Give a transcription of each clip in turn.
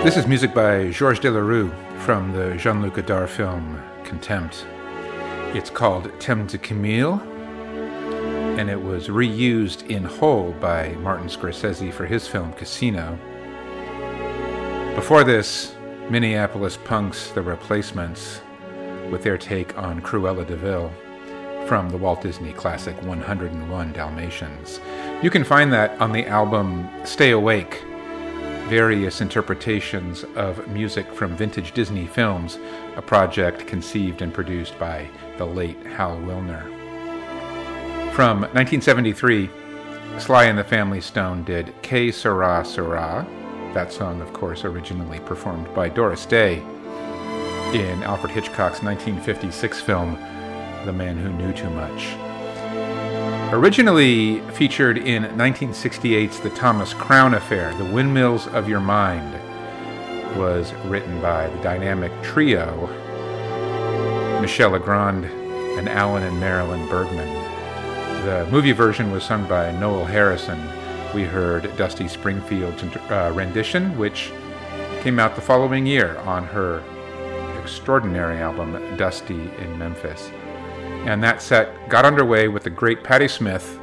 This is music by Georges Delerue from the Jean-Luc Godard film Contempt. It's called Thème de Camille, and it was reused in whole by Martin Scorsese for his film Casino. Before this, Minneapolis punks The Replacements with their take on Cruella de Vil from the Walt Disney classic 101 Dalmatians. You can find that on the album Stay Awake, various interpretations of music from vintage Disney films, a project conceived and produced by the late Hal Wilner. From 1973, Sly and the Family Stone did Que Sera Sera, that song, of course, originally performed by Doris Day in Alfred Hitchcock's 1956 film, The Man Who Knew Too Much. Originally featured in 1968's The Thomas Crown Affair, The Windmills of Your Mind was written by the dynamic trio Michel Legrand and Alan and Marilyn Bergman. The movie version was sung by Noel Harrison. We heard Dusty Springfield's rendition, which came out the following year on her extraordinary album, Dusty in Memphis. And that set got underway with the great Patti Smith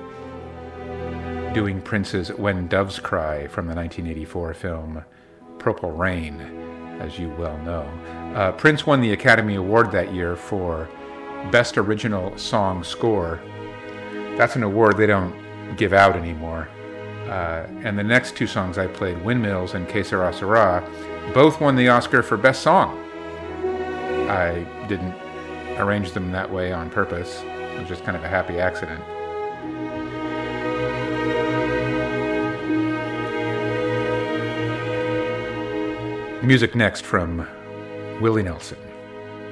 doing Prince's When Doves Cry from the 1984 film Purple Rain, as you well know. Prince won the Academy Award that year for Best Original Song Score. That's an award they don't give out anymore. And the next two songs I played, Windmills and Que Sera Sera, both won the Oscar for Best Song. I didn't arrange them that way on purpose. It was just kind of a happy accident. Music next from Willie Nelson.